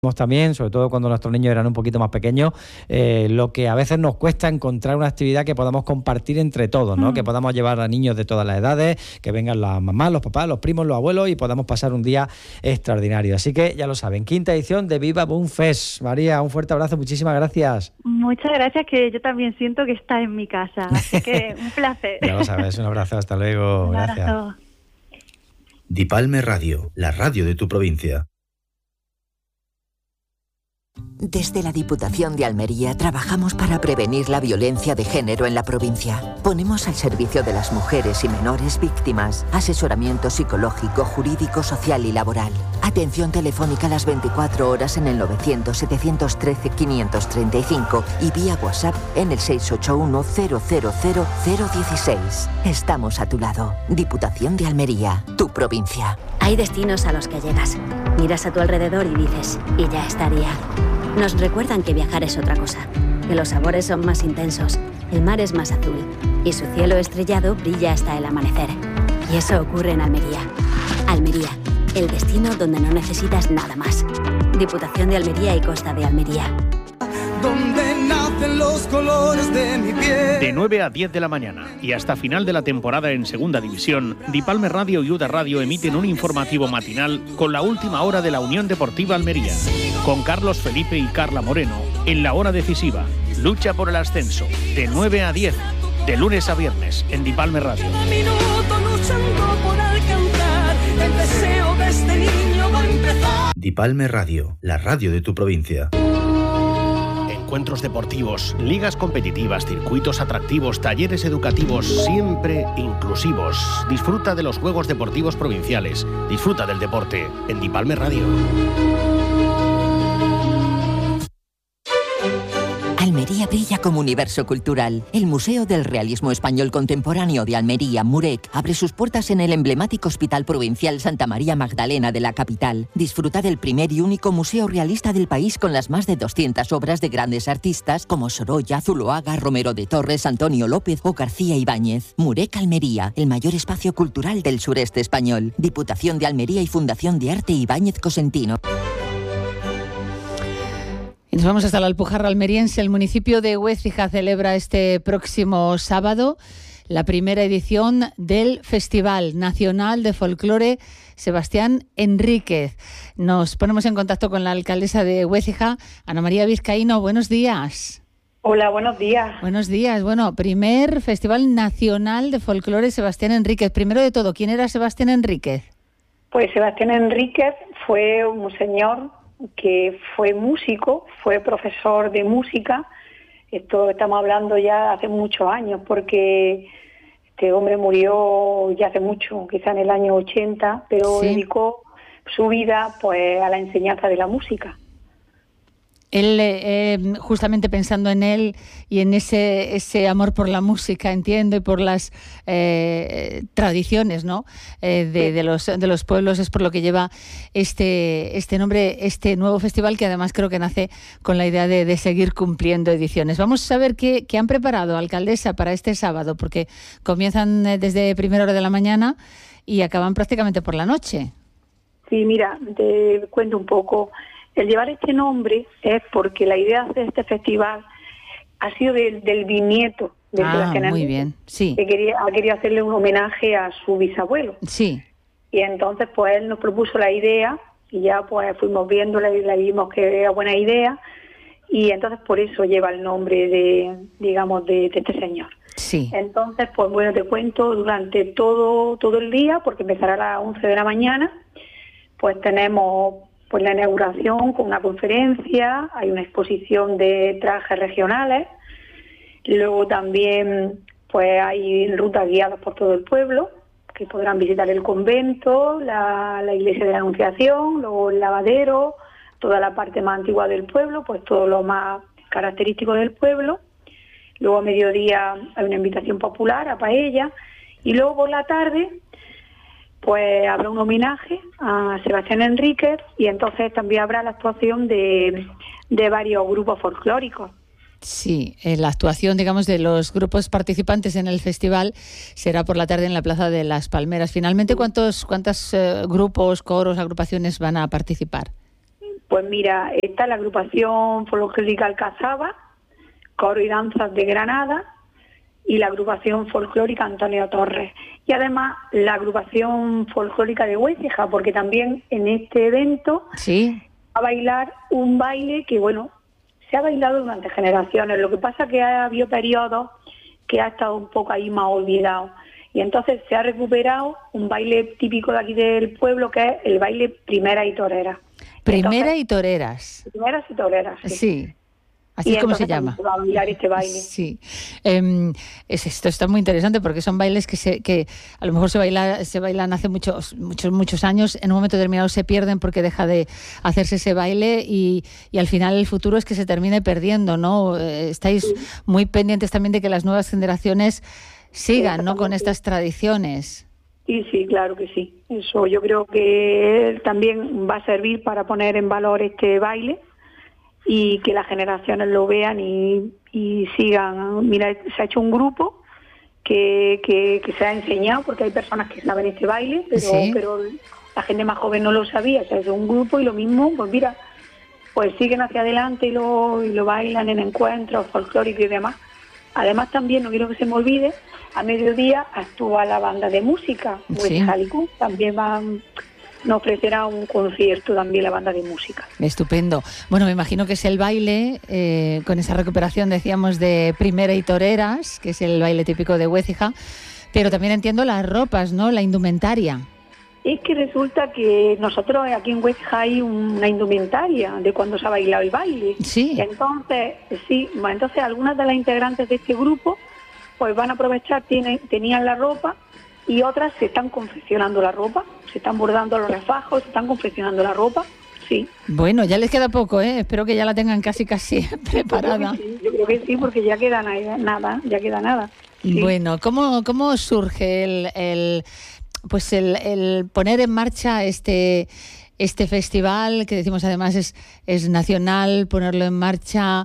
también, sobre todo cuando nuestros niños eran un poquito más pequeños, lo que a veces nos cuesta encontrar una actividad que podamos compartir entre todos, ¿no? Que podamos llevar a niños de todas las edades, que vengan las mamás, los papás, los primos, los abuelos y podamos pasar un día extraordinario. Así que ya lo saben, 5ª edición de Viva Boom Fest. María, un fuerte abrazo, muchísimas gracias. Muchas gracias, que yo también siento que estás en mi casa, así que un placer. Ya lo sabes, un abrazo, hasta luego. Un gracias. abrazo. Dipalme Radio, la radio de tu provincia. Desde la Diputación de Almería trabajamos para prevenir la violencia de género en la provincia. Ponemos al servicio de las mujeres y menores víctimas asesoramiento psicológico, jurídico, social y laboral. Atención telefónica las 24 horas en el 900-713-535 y vía WhatsApp en el 681-000-016. Estamos a tu lado. Diputación de Almería, tu provincia. Hay destinos a los que llegas. Miras a tu alrededor y dices, y ya estaría. Nos recuerdan que viajar es otra cosa, que los sabores son más intensos, el mar es más azul y su cielo estrellado brilla hasta el amanecer. Y eso ocurre en Almería. Almería, el destino donde no necesitas nada más. Diputación de Almería y Costa de Almería. Donde nacen los colores de mi piel. De 9 a 10 de la mañana y hasta final de la temporada en Segunda División, Dipalme Radio y UDA Radio emiten un informativo matinal con la última hora de la Unión Deportiva Almería, con Carlos Felipe y Carla Moreno en la hora decisiva. Lucha por el ascenso, de 9 a 10, de lunes a viernes, en Dipalme Radio. Dipalme Radio, la radio de tu provincia. Encuentros deportivos, ligas competitivas, circuitos atractivos, talleres educativos, siempre inclusivos. Disfruta de los Juegos Deportivos Provinciales. Disfruta del deporte en Dipalme Radio. Almería brilla como universo cultural. El Museo del Realismo Español Contemporáneo de Almería, MUREC, abre sus puertas en el emblemático Hospital Provincial Santa María Magdalena de la capital. Disfruta del primer y único museo realista del país con las más de 200 obras de grandes artistas como Sorolla, Zuloaga, Romero de Torres, Antonio López o García Ibáñez. MUREC Almería, el mayor espacio cultural del sureste español. Diputación de Almería y Fundación de Arte Ibáñez Cosentino. Y nos vamos hasta la Alpujarra almeriense. El municipio de Écija celebra este próximo sábado la primera edición del Festival Nacional de Folclore Sebastián Enríquez. Nos ponemos en contacto con la alcaldesa de Écija, Ana María Vizcaíno. Buenos días. Hola, buenos días. Buenos días. Bueno, primer Festival Nacional de Folclore Sebastián Enríquez. Primero de todo, ¿quién era Sebastián Enríquez? Pues Sebastián Enríquez fue un señor que fue músico, fue profesor de música. Esto estamos hablando ya hace muchos años, porque este hombre murió ya hace mucho, quizá en el año 80, pero dedicó su vida pues a la enseñanza de la música. Él, justamente pensando en él y en ese amor por la música, entiendo, y por las tradiciones, ¿no? De los pueblos, es por lo que lleva este nombre, este nuevo festival, que además creo que nace con la idea de seguir cumpliendo ediciones. Vamos a ver qué han preparado, alcaldesa, para este sábado, porque comienzan desde primera hora de la mañana y acaban prácticamente por la noche. Sí, mira, te cuento un poco. El llevar este nombre es porque la idea de este festival ha sido del bisnieto de Sebastián Enríquez. Muy bien, sí. Que ha querido hacerle un homenaje a su bisabuelo. Sí. Y entonces pues él nos propuso la idea y ya pues fuimos viéndola y le vimos que era buena idea, y entonces por eso lleva el nombre de este señor. Sí. Entonces pues bueno, te cuento, durante todo el día, porque empezará a las 11 de la mañana, pues tenemos pues la inauguración con una conferencia, hay una exposición de trajes regionales, luego también pues hay rutas guiadas por todo el pueblo, que podrán visitar el convento, la iglesia de la Anunciación, luego el lavadero, toda la parte más antigua del pueblo, pues todo lo más característico del pueblo. Luego a mediodía hay una invitación popular a paella, y luego por la tarde pues habrá un homenaje a Sebastián Enríquez, y entonces también habrá la actuación de varios grupos folclóricos. Sí, la actuación, digamos, de los grupos participantes en el festival será por la tarde en la Plaza de las Palmeras. Finalmente, ¿cuántos grupos, coros, agrupaciones van a participar? Pues mira, está la agrupación folclórica Alcazaba, Coro y Danzas de Granada y la agrupación folclórica Antonio Torres. Y además la agrupación folclórica de Huécija, porque también en este evento sí, va a bailar un baile que, bueno, se ha bailado durante generaciones. Lo que pasa es que ha habido periodos que ha estado un poco ahí más olvidado. Y entonces se ha recuperado un baile típico de aquí del pueblo, que es el baile Primera y Torera. Primera y Toreras. Primeras y Toreras, sí. Sí. Así es como se llama. Se va a bailar este baile. Sí. Esto está muy interesante porque son bailes que a lo mejor se bailan hace muchos años. En un momento determinado se pierden porque deja de hacerse ese baile y al final el futuro es que se termine perdiendo, ¿no? Estáis muy pendientes también de que las nuevas generaciones sigan, ¿no?, con estas tradiciones. Sí, claro que sí. Eso yo creo que también va a servir para poner en valor este baile y que las generaciones lo vean y sigan. Mira, se ha hecho un grupo que se ha enseñado, porque hay personas que saben este baile, pero la gente más joven no lo sabía. Se ha hecho un grupo y lo mismo, pues mira, pues siguen hacia adelante y lo bailan en encuentros folclóricos y demás. Además también, no quiero que se me olvide, a mediodía actúa la banda de música, Huécija Licún, también nos ofrecerá un concierto también la banda de música. Estupendo. Bueno, me imagino que es el baile, con esa recuperación, decíamos, de Primera y Toreras, que es el baile típico de Huécija, pero también entiendo las ropas, ¿no?, la indumentaria. Es que resulta que nosotros aquí en Huécija hay una indumentaria de cuando se ha bailado el baile. Sí. Entonces algunas de las integrantes de este grupo pues van a aprovechar, tenían la ropa y otras se están confeccionando la ropa, se están bordando los refajos, se están confeccionando la ropa. Sí. Bueno, ya les queda poco, ¿eh? Espero que ya la tengan casi preparada. Yo creo que sí, porque ya queda nada. Sí. Bueno, ¿cómo surge el poner en marcha este festival, que decimos además es nacional, ponerlo en marcha,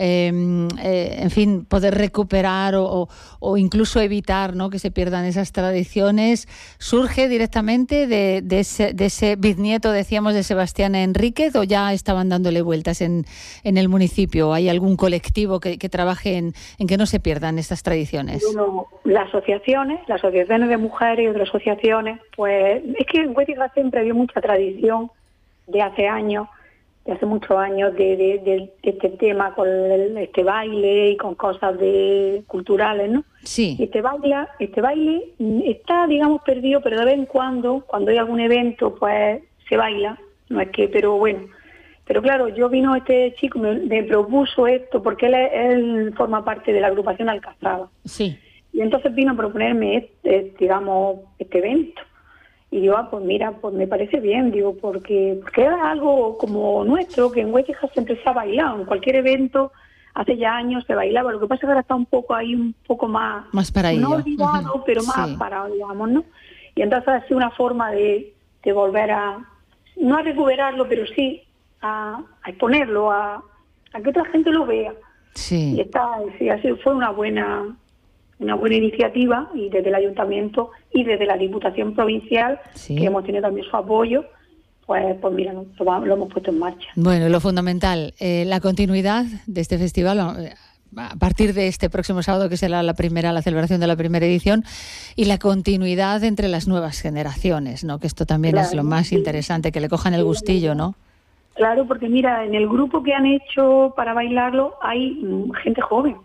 en fin, poder recuperar o incluso evitar, ¿no?, que se pierdan esas tradiciones? ¿Surge directamente de ese bisnieto, decíamos, de Sebastián Enríquez, o ya estaban dándole vueltas en el municipio? ¿Hay algún colectivo que trabaje en que no se pierdan estas tradiciones? Bueno, las asociaciones de mujeres y otras asociaciones, pues es que en Huécija siempre había mucha tradición de hace muchos años de este tema con este baile y con cosas culturales, ¿no? Sí. Este baile está, digamos, perdido, pero de vez en cuando hay algún evento, pues se baila, no es que, pero bueno. Pero claro, vino este chico, me propuso esto, porque él forma parte de la agrupación Alcazaba. Sí. Y entonces vino a proponerme este evento. Y yo, pues mira, pues me parece bien, digo, porque era algo como nuestro, que en Huécija siempre se ha bailado, en cualquier evento, hace ya años se bailaba. Lo que pasa es que ahora está un poco más para ello. No olvidado, pero más parado, digamos, ¿no? Y entonces ha sido una forma de volver no a recuperarlo, pero sí a exponerlo, a que otra gente lo vea. Sí. Y así fue una buena iniciativa, y desde el Ayuntamiento y desde la Diputación Provincial, que hemos tenido también su apoyo, pues mira, lo hemos puesto en marcha. Bueno, lo fundamental, la continuidad de este festival a partir de este próximo sábado, que será la celebración de la primera edición, y la continuidad entre las nuevas generaciones, ¿no?, que esto también es lo más interesante, que le cojan el gustillo, ¿no? Claro, porque mira, en el grupo que han hecho para bailarlo hay gente joven,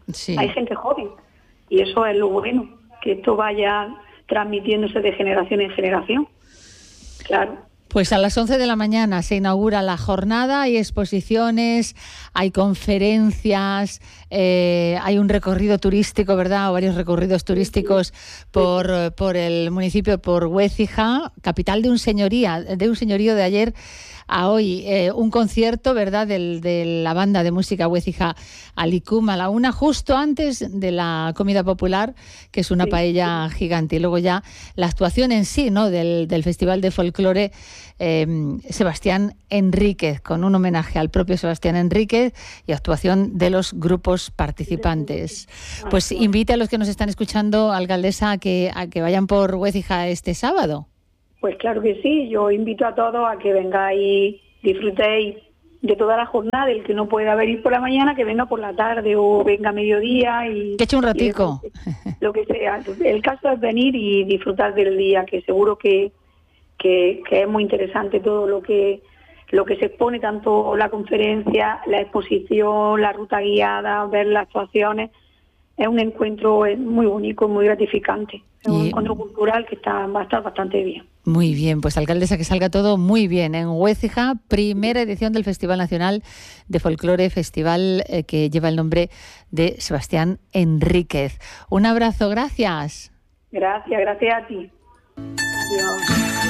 y eso es lo bueno, que esto vaya transmitiéndose de generación en generación. Claro. Pues a las 11 de la mañana se inaugura la jornada, hay exposiciones, hay conferencias, hay un recorrido turístico, ¿verdad?, o varios recorridos turísticos por el municipio, por Huécija, capital de un señorío de ayer a hoy, un concierto, ¿verdad?, de la banda de música Huécija Alicum a la 1, justo antes de la comida popular, que es una paella gigante, y luego ya la actuación en sí, ¿no?, del Festival de Folclore Sebastián Enríquez, con un homenaje al propio Sebastián Enríquez y actuación de los grupos participantes. Pues invite a los que nos están escuchando, alcaldesa, a que vayan por Huécija este sábado. Pues claro que sí, yo invito a todos a que vengáis, disfrutéis toda la jornada, el que no pueda venir por la mañana, que venga por la tarde o venga a mediodía y que eche un ratico. Lo que sea. El caso es venir y disfrutar del día, que seguro que es muy interesante todo lo que se expone, tanto la conferencia, la exposición, la ruta guiada, ver las actuaciones. Es un encuentro muy bonito, muy gratificante. Es un encuentro cultural que va a estar bastante bien. Muy bien, pues alcaldesa, que salga todo muy bien. En Huécija, primera edición del Festival Nacional de Folclore, festival que lleva el nombre de Sebastián Enríquez. Un abrazo, gracias. Gracias a ti. Adiós.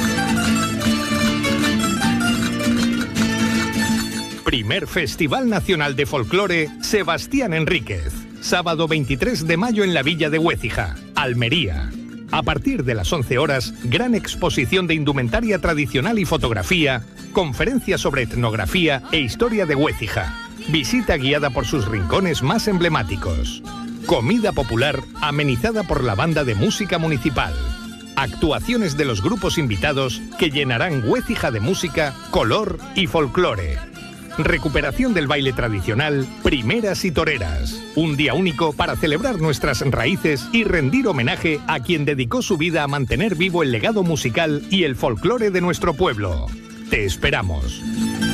Primer Festival Nacional de Folclore Sebastián Enríquez. Sábado 23 de mayo en la Villa de Huécija, Almería. A partir de las 11 horas, gran exposición de indumentaria tradicional y fotografía, conferencia sobre etnografía e historia de Huécija, visita guiada por sus rincones más emblemáticos, comida popular amenizada por la banda de música municipal, actuaciones de los grupos invitados que llenarán Huécija de música, color y folclore. Recuperación del baile tradicional, primeras y toreras. Un día único para celebrar nuestras raíces y rendir homenaje a quien dedicó su vida a mantener vivo el legado musical y el folclore de nuestro pueblo. Te esperamos.